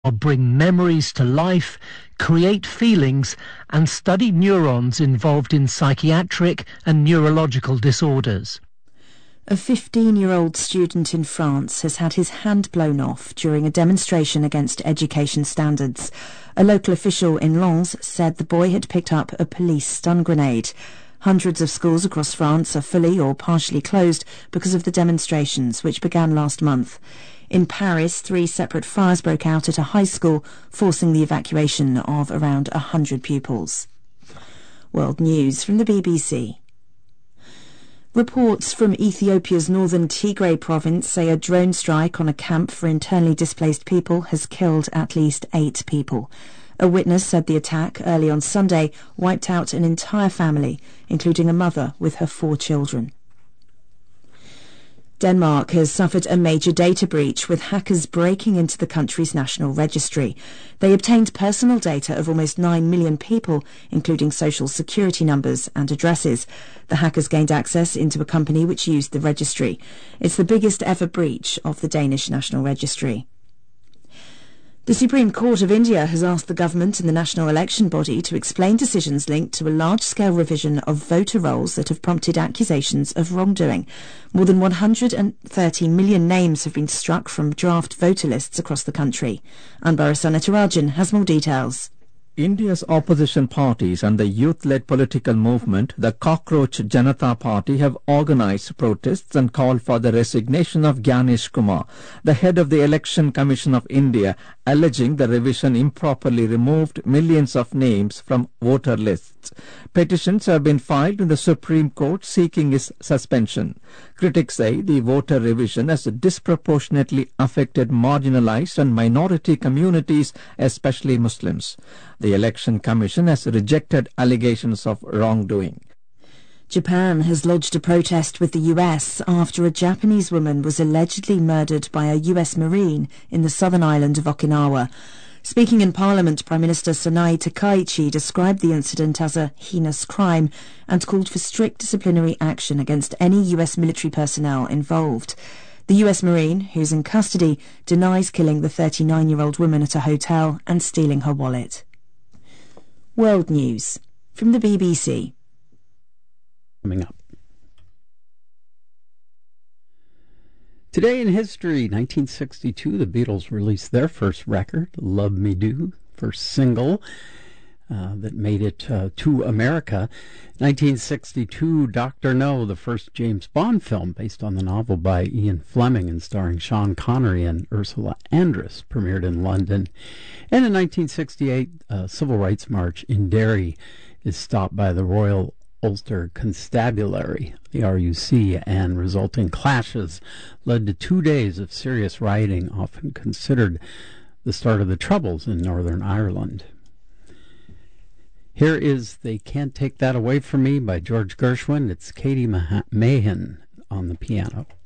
bring memories to life, create feelings, and study neurons involved in psychiatric and neurological disorders. A 15-year-old student in France has had his hand blown off during a demonstration against education standards. A local official in Lens said the boy had picked up a police stun grenade. Hundreds of schools across France are fully or partially closed because of the demonstrations, which began last month. In Paris, 3 separate fires broke out at a high school, forcing the evacuation of around 100 pupils. World News from the BBC. Reports from Ethiopia's northern Tigray province say a drone strike on a camp for internally displaced people has killed at least 8 people. A witness said the attack early on Sunday wiped out an entire family, including a mother with her 4 children. Denmark has suffered a major data breach, with hackers breaking into the country's national registry. They obtained personal data of almost 9 million people, including social security numbers and addresses. The hackers gained access into a company which used the registry. It's the biggest ever breach of the Danish National Registry. The Supreme Court of India has asked the government and the national election body to explain decisions linked to a large-scale revision of voter rolls that have prompted accusations of wrongdoing. More than 130 million names have been struck from draft voter lists across the country. Anbara Sanatarajan has more details. India's opposition parties and the youth-led political movement, the Cockroach Janata Party, have organized protests and called for the resignation of Gyanesh Kumar, the head of the Election Commission of India, alleging the revision improperly removed millions of names from voter lists. Petitions have been filed in the Supreme Court seeking his suspension. Critics say the voter revision has disproportionately affected marginalized and minority communities, especially Muslims. The Election Commission has rejected allegations of wrongdoing. Japan has lodged a protest with the US after a Japanese woman was allegedly murdered by a US Marine in the southern island of Okinawa. Speaking in Parliament, Prime Minister Sanai Takaichi described the incident as a heinous crime and called for strict disciplinary action against any US military personnel involved. The US Marine, who's in custody, denies killing the 39-year-old woman at a hotel and stealing her wallet. World News from the BBC. Coming up. Today in history, 1962, the Beatles released their first record, Love Me Do, first single that made it to America. 1962, Dr. No, the first James Bond film based on the novel by Ian Fleming and starring Sean Connery and Ursula Andress, premiered in London. And in 1968, a civil rights march in Derry is stopped by the Royal Ulster Constabulary, the RUC, and resulting clashes led to 2 days of serious rioting, often considered the start of the Troubles in Northern Ireland. Here is They Can't Take That Away From Me by George Gershwin. It's Katie Mahan on the piano.